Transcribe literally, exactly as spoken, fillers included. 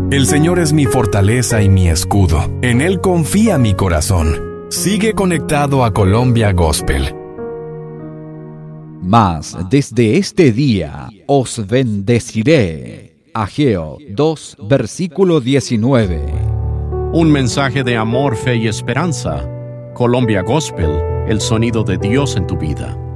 El Señor es mi fortaleza y mi escudo. En Él confía mi corazón. Sigue conectado a Colombia Gospel. Mas desde este día os bendeciré. Ageo dos, versículo diecinueve. Un mensaje de amor, fe y esperanza. Colombia Gospel, el sonido de Dios en tu vida.